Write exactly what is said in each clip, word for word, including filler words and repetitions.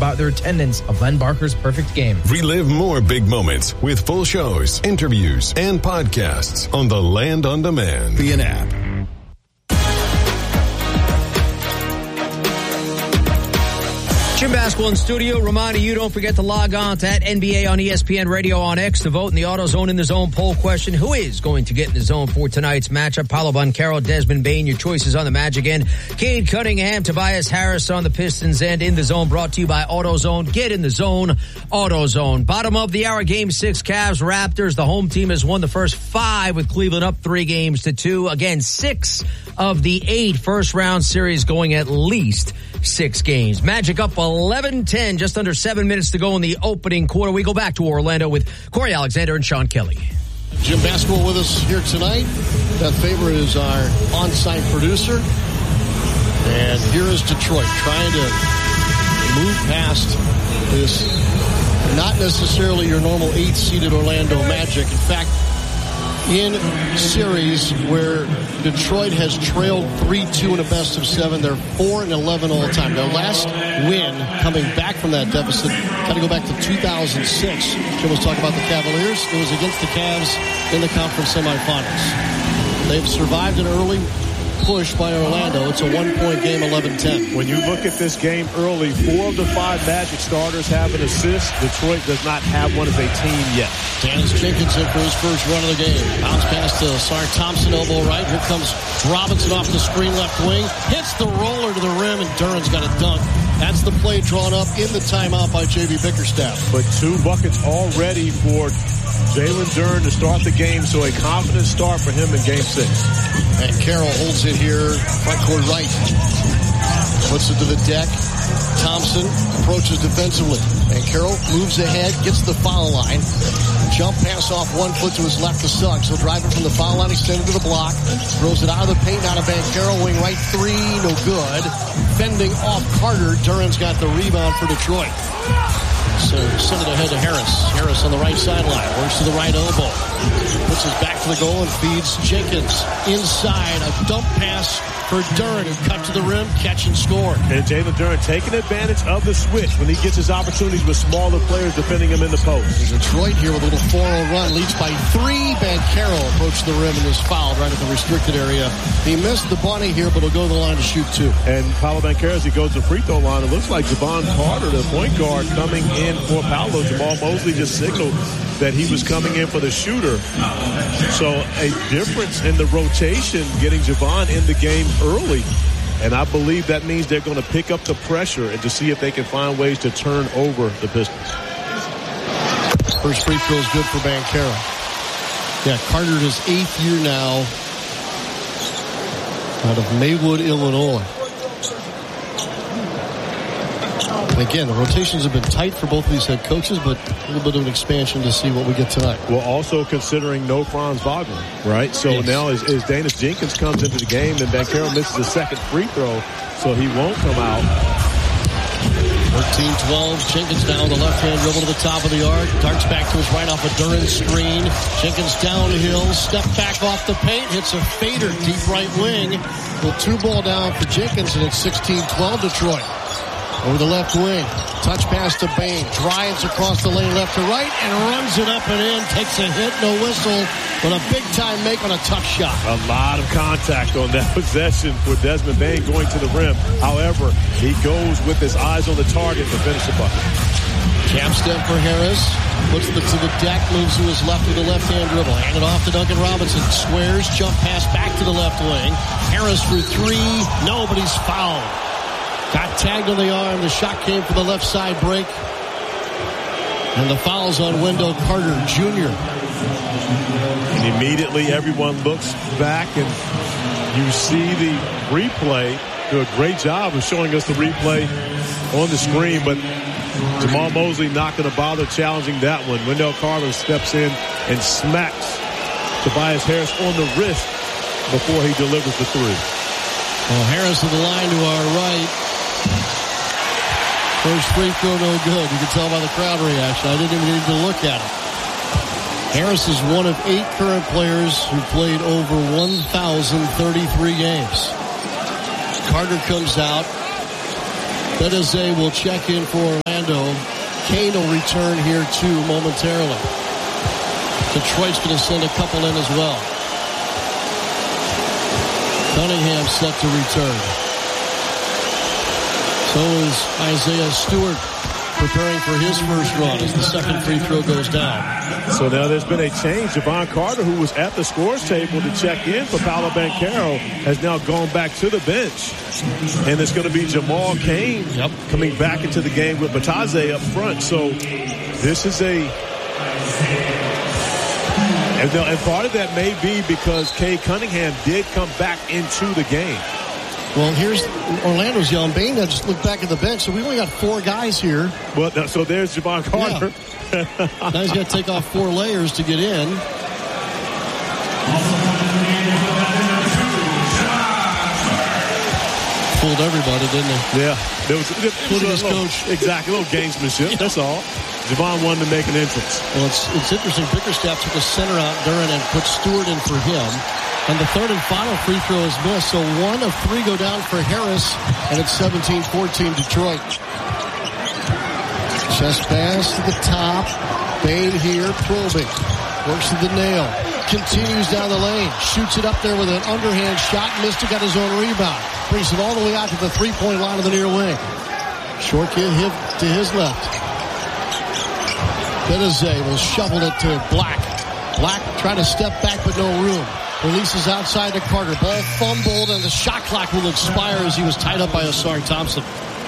about their attendance of Len Barker's Perfect Game. Relive more big moments with full shows, interviews, and podcasts on the Land on Demand. Be an app. Jim Basketball in studio. Reminding you, don't forget to log on to at N B A on E S P N Radio on X to vote in the AutoZone in the Zone poll question. Who is going to get in the zone for tonight's matchup? Paolo Banchero, Desmond Bane, your choices on the Magic end. Cade Cunningham, Tobias Harris on the Pistons end. In the Zone brought to you by AutoZone. Get in the zone, AutoZone. Bottom of the hour, game six, Cavs, Raptors. The home team has won the first five with Cleveland up three games to two. Again, six of the eight first round series going at least six games. Magic up eleven ten, just under seven minutes to go in the opening quarter. We go back to Orlando with Corey Alexander and Sean Kelly. Jim Basketball with us here tonight. Beth Faber is our on-site producer. And here is Detroit trying to move past this, not necessarily your normal eight-seeded Orlando Magic. In fact, in series where Detroit has trailed three two in a best of seven, they're four and eleven all time. Their last win coming back from that deficit, got to go back to two thousand six. Jim was talking about the Cavaliers. It was against the Cavs in the conference semifinals. They've survived an early push by Orlando. It's a one-point game, eleven ten. When you look at this game early, four of the five Magic starters have an assist. Detroit does not have one as a team yet. Dennis Jenkins in for his first run of the game. Bounce pass to Sark Thompson, elbow right. Here comes Robinson off the screen left wing. Hits the roller to the rim, and Duran's got a dunk. That's the play drawn up in the timeout by J B Bickerstaff. But two buckets already for Jalen Duren to start the game, so a confident start for him in game six. And Carroll holds it here, front court right. Puts it to the deck. Thompson approaches defensively. And Carroll moves ahead, gets the foul line. Jump pass off one foot to his left to Suggs. He'll drive it from the foul line, extended to the block. Throws it out of the paint, out of Banchero. Wing right three, no good. Fending off Carter. Duran's got the rebound for Detroit. So send it ahead to Harris. Harris on the right sideline. Works to the right elbow. Puts his back to the goal and feeds Jenkins. Inside, a dump pass for Duren, who cut to the rim, catch and score. And Jalen Duren taking advantage of the switch when he gets his opportunities with smaller players defending him in the post. Detroit here with a little four oh run. Leads by three. Banchero approached the rim and is fouled right at the restricted area. He missed the bunny here, but he'll go to the line to shoot two. And Paolo Banchero, as he goes to the free throw line, it looks like Javon Carter, the point guard, coming in for Paolo. Jamal Mosley just signaled that he was coming in for the shooter. So a difference in the rotation, getting Javon in the game early. And I believe that means they're going to pick up the pressure and to see if they can find ways to turn over the Pistons. First free throw is good for Banchero. Yeah, Carter in his eighth year now out of Maywood, Illinois. And again, the rotations have been tight for both of these head coaches, but a little bit of an expansion to see what we get tonight. Well, also considering no Franz Wagner, right? So yes. Now as, as Danis Jenkins comes into the game, then Banchero misses the second free throw, so he won't come out. thirteen twelve, Jenkins down the left-hand dribble to the top of the arc. Darts back to his right off a Duren screen. Jenkins downhill, step back off the paint, hits a fader, deep right wing. Well, two ball down for Jenkins, and it's sixteen twelve Detroit. Over the left wing, touch pass to Bane, drives across the lane left to right, and runs it up and in, takes a hit, no whistle, but a big-time make on a tough shot. A lot of contact on that possession for Desmond Bane going to the rim. However, he goes with his eyes on the target to finish the bucket. Jab step for Harris, puts it to the deck, moves to his left with a left-hand dribble, hand it off to Duncan Robinson, squares, jump pass back to the left wing. Harris for three, nobody's fouled. Got tagged on the arm. The shot came from the left side break. And the foul's on Wendell Carter Junior And immediately everyone looks back and you see the replay. Do a great job of showing us the replay on the screen, but Jamal Mosley not going to bother challenging that one. Wendell Carter steps in and smacks Tobias Harris on the wrist before he delivers the three. Well, Harris to the line to our right. First free throw, no good. You can tell by the crowd reaction. I didn't even need to look at it. Harris is one of eight current players who played over one thousand thirty-three games. Carter comes out. Bedeze will check in for Orlando. Kane will return here too momentarily. Detroit's going to send a couple in as well. Cunningham set to return. So is Isaiah Stewart preparing for his first run as the second free throw goes down. So now there's been a change. Javon Carter, who was at the scores table to check in for Paolo Banchero, has now gone back to the bench. And it's going to be Jamal Cain yep. coming back into the game with Batadze up front. So this is a... And, and part of that may be because Cade Cunningham did come back into the game. Well, here's Orlando's yelling. Bain just looked back at the bench, so we only got four guys here. Well, so there's Javon Carter. Yeah. Now he's got to take off four layers to get in. Fooled everybody, didn't he? Yeah. There was, there was a his little, coach. Exactly, a little gamesmanship. Yeah. That's all. Javon wanted to make an entrance. Well, it's, it's interesting. Bickerstaff took a center out Duran and put Stewart in for him. And the third and final free throw is missed. So one of three go down for Harris. And it's seventeen fourteen Detroit. Chest pass to the top. Bain here probing. Works to the nail. Continues down the lane. Shoots it up there with an underhand shot. Missed it, got his own rebound. Brings it all the way out to the three-point line of the near wing. Short kid hit to his left. Bedeze will shovel it to Black. Black trying to step back, but no room. Releases outside to Carter. Ball fumbled, and the shot clock will expire as he was tied up by Asar Thompson.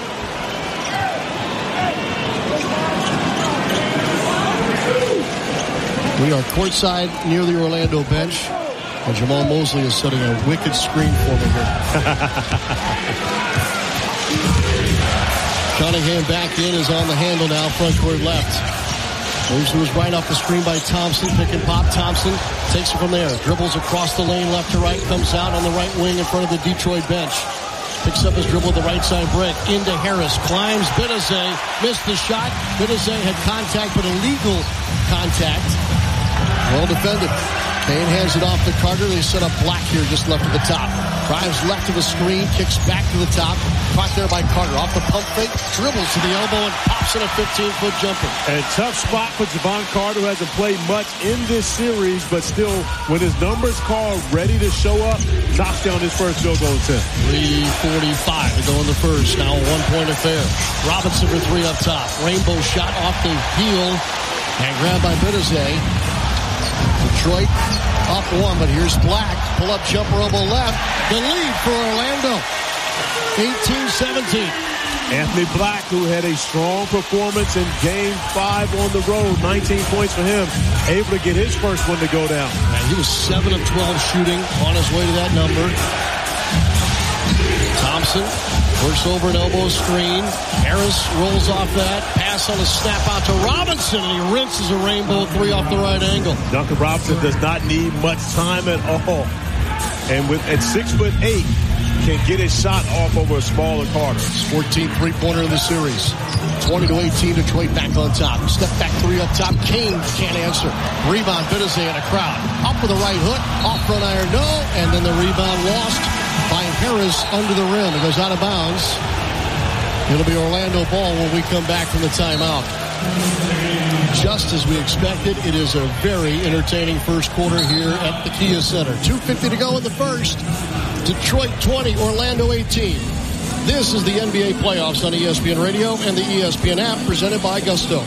We are courtside near the Orlando bench. And Jamal Mosley is setting a wicked screen for me here. Cunningham back in, is on the handle now, front court left. Moves to his right off the screen by Thompson. Pick and pop. Thompson takes it from there. Dribbles across the lane left to right. Comes out on the right wing in front of the Detroit bench. Picks up his dribble with the right side break. Into Harris. Climbs Bedeze. Missed the shot. Bedeze had contact, but illegal contact. Well defended. Kane hands it off to Carter. They set up Black here just left of the top. Drives left of the screen. Kicks back to the top. Caught there by Carter. Off the pump fake. Dribbles to the elbow and pops in a fifteen-foot jumper. And tough spot for Javon Carter, who hasn't played much in this series, but still, when his number's called, ready to show up, knocks down his first field goal attempt. three forty-five to go in the first. Now a one-point affair. Robinson for three up top. Rainbow shot off the heel and grabbed by Bedeze. Detroit up one, but here's Black. Pull up jumper elbow left. The lead for Orlando. eighteen seventeen. Anthony Black, who had a strong performance in game five on the road. nineteen points for him. Able to get his first one to go down. Man, he was seven of twelve shooting on his way to that number. Thompson works over an elbow screen. Harris rolls off that. Pass on a snap out to Robinson, and he rinses a rainbow three off the right angle. Duncan Robinson does not need much time at all. And with at six foot eight, can get his shot off over a smaller Carter. fourteenth three-pointer in the series. twenty to eighteen, Detroit back on top. Step back three up top. Kane can't answer. Rebound, Bedeze in a crowd. Up with a right hook. Off front iron, no. And then the rebound lost by Harris under the rim. It goes out of bounds. It'll be Orlando ball when we come back from the timeout. Just as we expected, it is a very entertaining first quarter here at the Kia Center. two fifty to go in the first. Detroit twenty, Orlando eighteen. This is the N B A playoffs on E S P N Radio and the E S P N app, presented by Gusto.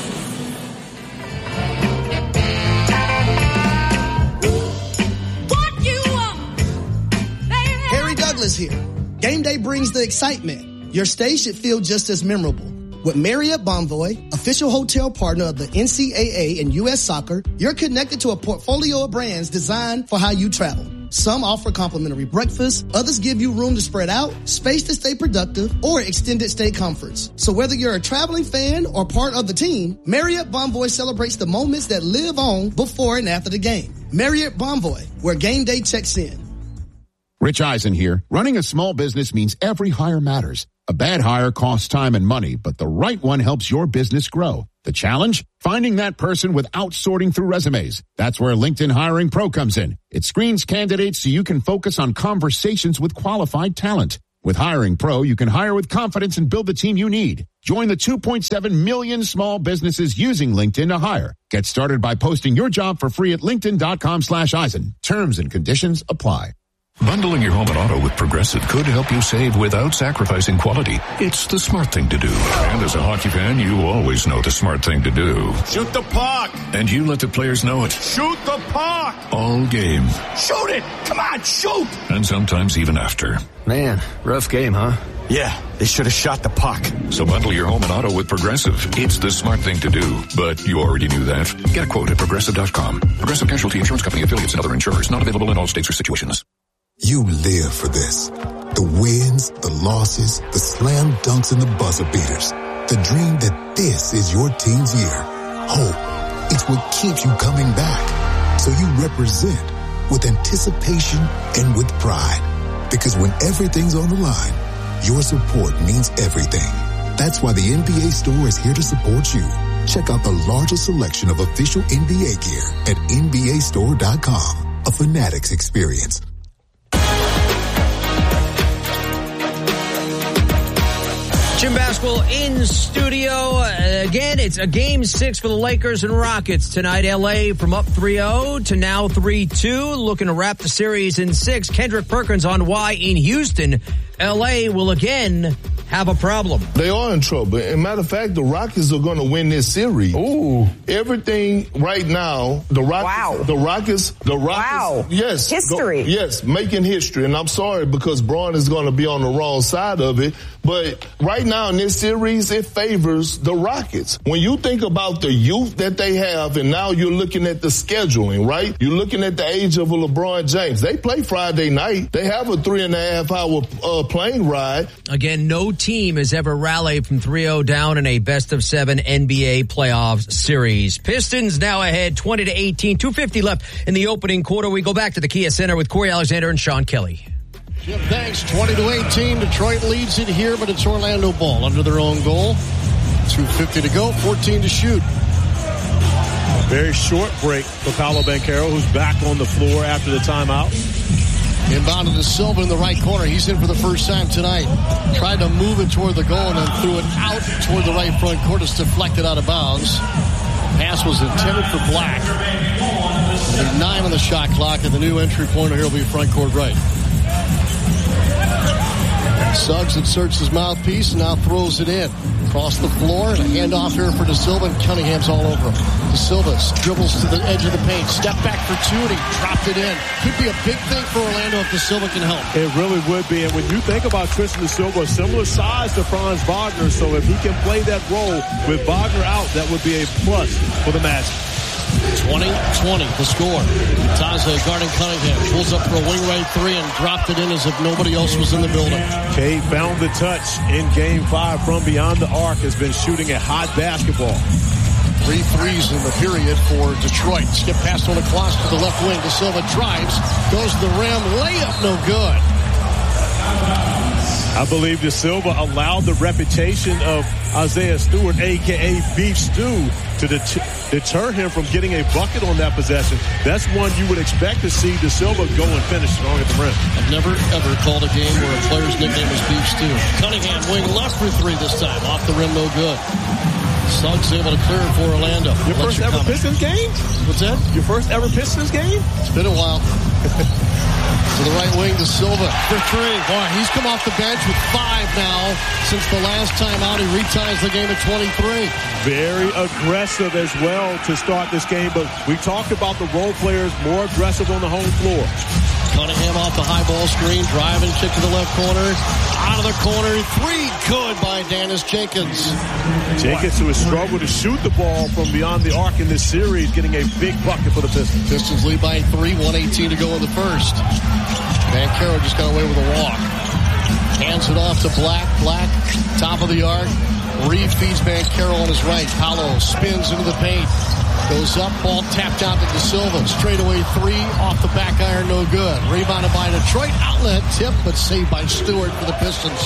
What you want, baby? Harry Douglas here. Game day brings the excitement. Your stay should feel just as memorable. With Marriott Bonvoy, official hotel partner of the N C double A and U S Soccer, you're connected to a portfolio of brands designed for how you travel. Some offer complimentary breakfast, others give you room to spread out, space to stay productive, or extended stay comforts. So whether you're a traveling fan or part of the team, Marriott Bonvoy celebrates the moments that live on before and after the game. Marriott Bonvoy, where game day checks in. Rich Eisen here. Running a small business means every hire matters. A bad hire costs time and money, but the right one helps your business grow. The challenge? Finding that person without sorting through resumes. That's where LinkedIn Hiring Pro comes in. It screens candidates so you can focus on conversations with qualified talent. With Hiring Pro, you can hire with confidence and build the team you need. Join the two point seven million small businesses using LinkedIn to hire. Get started by posting your job for free at linkedin.com slash Eisen. Terms and conditions apply. Bundling your home and auto with Progressive could help you save without sacrificing quality. It's the smart thing to do. And as a hockey fan, you always know the smart thing to do. Shoot the puck! And you let the players know it. Shoot the puck! All game. Shoot it! Come on, shoot! And sometimes even after. Man, rough game, huh? Yeah, they should have shot the puck. So bundle your home and auto with Progressive. It's the smart thing to do. But you already knew that. Get a quote at Progressive dot com. Progressive Casualty Insurance Company affiliates and other insurers. Not available in all states or situations. You live for this. The wins, the losses, the slam dunks, and the buzzer beaters. The dream that this is your team's year. Hope. It's what keeps you coming back. So you represent with anticipation and with pride. Because when everything's on the line, your support means everything. That's why the N B A store is here to support you. Check out the largest selection of official N B A gear at N B A store dot com. A Fanatics experience. Jim Basketball in studio. Uh, again, it's a game six for the Lakers and Rockets tonight. L A from up three oh to now three two, looking to wrap the series in six. Kendrick Perkins on why in Houston, L A will again have a problem. They are in trouble. As a matter of fact, the Rockets are going to win this series. Ooh. Everything right now, the Rockets, wow. the Rockets, the Rockets. Wow. Yes. History. Go, yes, making history. And I'm sorry because Braun is going to be on the wrong side of it. But right now in this series, it favors the Rockets. When you think about the youth that they have, and now you're looking at the scheduling, right? You're looking at the age of a LeBron James. They play Friday night. They have a three and a half hour uh, plane ride. Again, no team has ever rallied from three oh down in a best of seven N B A playoff series. Pistons now ahead twenty to eighteen, two fifty left in the opening quarter. We go back to the Kia Center with Corey Alexander and Sean Kelly. Jim, thanks. twenty to eighteen. Detroit leads it here, but it's Orlando ball under their own goal. two fifty to go, fourteen to shoot. Very short break for Paolo Banchero, who's back on the floor after the timeout. Inbounded to Silva in the right corner. He's in for the first time tonight. Tried to move it toward the goal and then threw it out toward the right front court. It's deflected out of bounds. Pass was intended for Black. There's nine on the shot clock, and the new entry pointer here will be front court right. Suggs inserts his mouthpiece and now throws it in. Across the floor, and a handoff here for De Silva, and Cunningham's all over him. De Silva dribbles to the edge of the paint. Step back for two, and he dropped it in. Could be a big thing for Orlando if De Silva can help. It really would be. And when you think about Tristan De Silva, similar size to Franz Wagner, so if he can play that role with Wagner out, that would be a plus for the Magic. twenty twenty, the score. Taze guarding Cunningham. Pulls up for a wing right three and dropped it in as if nobody else was in the building. Cade found the touch in game five from beyond the arc, has been shooting a hot basketball. Three threes in the period for Detroit. Skip past on a cross to the left wing. De Silva drives, goes to the rim, layup no good. I believe De Silva allowed the reputation of Isaiah Stewart, a k a. Beef Stew, to det- deter him from getting a bucket on that possession. That's one you would expect to see De Silva go and finish strong at the rim. I've never, ever called a game where a player's nickname was Beef Stew. Cunningham wing left for three this time. Off the rim, no good. Suggs able to clear it for Orlando. Your first ever comment. Pistons game? What's that? Your first ever Pistons game? It's been a while. To the right wing, De Silva for three. Boy, he's come off the bench with five now since the last time out. He reties the game at twenty-three. Very aggressive as well to start this game, but we talked about the role players more aggressive on the home floor. Cunningham off the high ball screen, driving, kick to the left corner. Out of the corner, three good by Dennis Jenkins. Jenkins, who has struggled to shoot the ball from beyond the arc in this series, getting a big bucket for the Pistons. Pistons lead by three, one eighteen to go in the first. Banchero just got away with a walk. Hands it off to Black. Black, top of the arc. Reed feeds Banchero on his right. Paolo spins into the paint. Goes up, ball tapped out to De Silva. Straightaway three, off the back iron, no good. Rebounded by Detroit. Outlet tip, but saved by Stewart for the Pistons.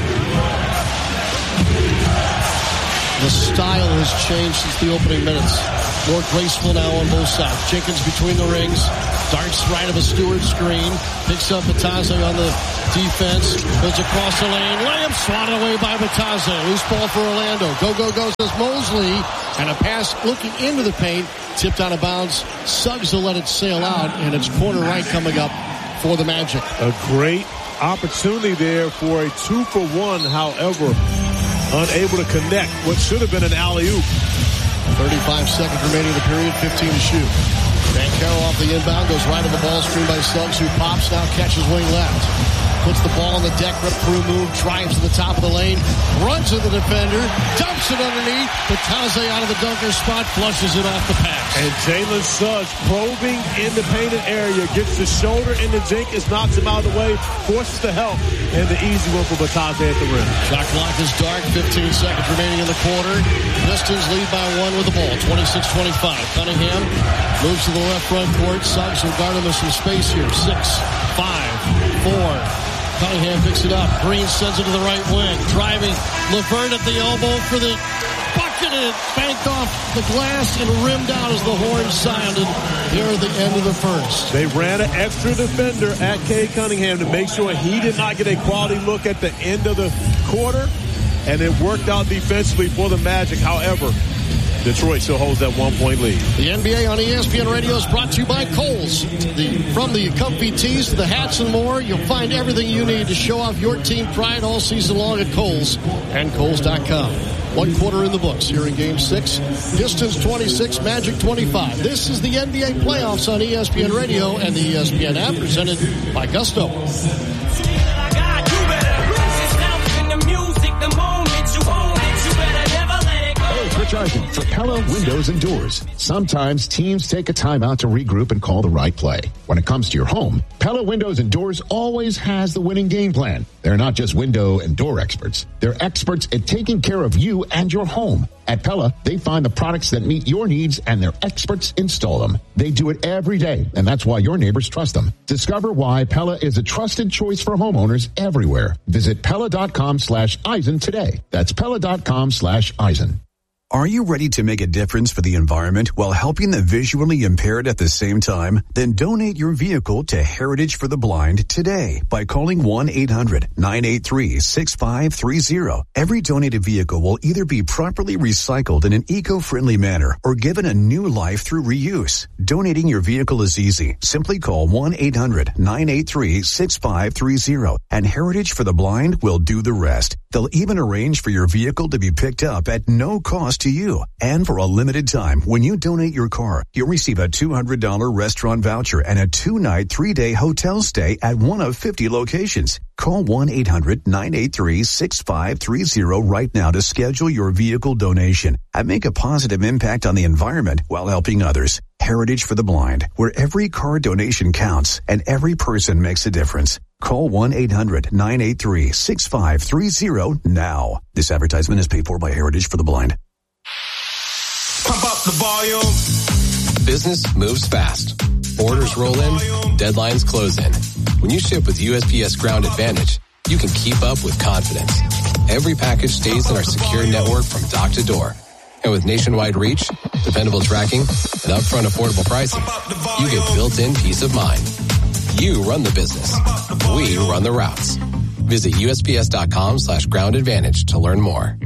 The style has changed since the opening minutes. More graceful now on both sides. Jenkins between the rings. Darts right of a Stewart screen. Picks up Batazzi on the defense. Goes across the lane. Layup swatted away by Batazzi. Loose ball for Orlando. Go, go, go, says Mosley. And a pass looking into the paint. Tipped out of bounds. Suggs will let it sail out. And it's corner right coming up for the Magic. A great opportunity there for a two for one. However, unable to connect what should have been an alley-oop. thirty-five seconds remaining in the period. fifteen to shoot. Banchero off the inbound, goes right of the ball screen by Suggs, who pops, now catches wing left. Puts the ball on the deck, rip through move, drives to the top of the lane, runs to the defender, dumps it underneath. Batazzi out of the dunker spot, flushes it off the pass. And Jalen Suggs probing in the painted area, gets the shoulder in the Jenkins, knocks him out of the way, forces the help, and the easy one for Batazzi at the rim. Shot clock is dark, fifteen seconds remaining in the quarter. Pistons lead by one with the ball, twenty-six twenty-five. Cunningham moves to the left front court. Suggs will guard him with some space here. Six, five, four. Cunningham picks it up. Green sends it to the right wing. Driving. LeVert at the elbow for the bucket. And it banked off the glass and rimmed out as the horn sounded here at the end of the first. They ran an extra defender at Cade Cunningham to make sure he did not get a quality look at the end of the quarter. And it worked out defensively for the Magic. However, Detroit still holds that one-point lead. The N B A on E S P N Radio is brought to you by Kohl's. The, from the comfy tees to the hats and more, you'll find everything you need to show off your team pride all season long at Kohl's and Kohl's dot com. One quarter in the books here in Game six. Pistons twenty-six, Magic twenty-five. This is the N B A playoffs on E S P N Radio and the E S P N app, presented by Gusto. Rich Eisen for Pella Windows and Doors. Sometimes teams take a time out to regroup and call the right play. When it comes to your home, Pella Windows and Doors always has the winning game plan. They're not just window and door experts. They're experts at taking care of you and your home. At Pella, they find the products that meet your needs and their experts install them. They do it every day, and that's why your neighbors trust them. Discover why Pella is a trusted choice for homeowners everywhere. Visit Pella.com slash Eisen today. That's Pella.com slash Eisen. Are you ready to make a difference for the environment while helping the visually impaired at the same time? Then donate your vehicle to Heritage for the Blind today by calling one eight hundred nine eight three six five three zero. Every donated vehicle will either be properly recycled in an eco-friendly manner or given a new life through reuse. Donating your vehicle is easy. Simply call one eight hundred nine eight three six five three zero and Heritage for the Blind will do the rest. They'll even arrange for your vehicle to be picked up at no cost to you. And for a limited time, when you donate your car, you'll receive a two hundred dollars restaurant voucher and a two-night, three-day hotel stay at one of fifty locations. Call one eight hundred nine eight three six five three zero right now to schedule your vehicle donation and make a positive impact on the environment while helping others. Heritage for the Blind, where every car donation counts and every person makes a difference. Call one eight hundred nine eight three six five three zero now. This advertisement is paid for by Heritage for the Blind. Pump up the volume. Business moves fast. Orders roll in, deadlines close in. When you ship with U S P S Ground Advantage, you can keep up with confidence. Every package stays in our secure network from dock to door. And with nationwide reach, dependable tracking, and upfront affordable pricing, you get built-in peace of mind. You run the business. We run the routes. Visit USPS.com slash ground advantage to learn more.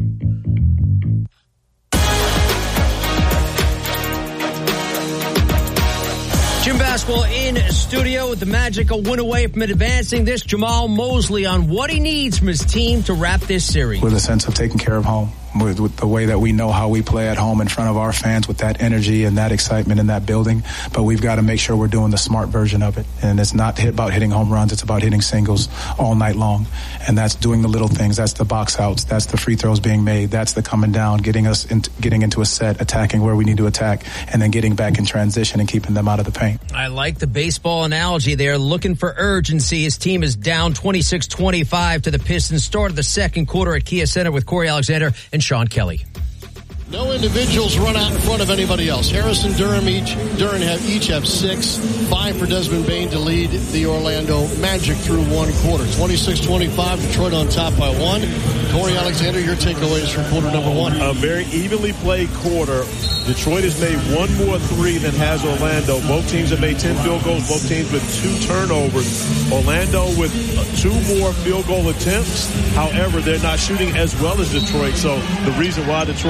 Jim Basketball in studio with the Magic a win away from advancing. This Jamal Mosley on what he needs from his team to wrap this series. With a sense of taking care of home. With, with the way that we know how we play at home in front of our fans, with that energy and that excitement in that building. But we've got to make sure we're doing the smart version of it. And it's not hit about hitting home runs. It's about hitting singles all night long. And that's doing the little things. That's the box outs. That's the free throws being made. That's the coming down, getting us into, getting into a set, attacking where we need to attack, and then getting back in transition and keeping them out of the paint. I like the baseball analogy there. Looking for urgency. His team is down twenty-six twenty-five to the Pistons. Start of the second quarter at Kia Center with Corey Alexander and Sean Kelly. No individuals run out in front of anybody else. Harrison Durham each Durham have each have six. Five for Desmond Bain to lead the Orlando Magic through one quarter. twenty-six twenty-five, Detroit on top by one. Corey Alexander, your takeaways from quarter number one. A very evenly played quarter. Detroit has made one more three than has Orlando. Both teams have made ten field goals. Both teams with two turnovers. Orlando with two more field goal attempts. However, they're not shooting as well as Detroit. So the reason why Detroit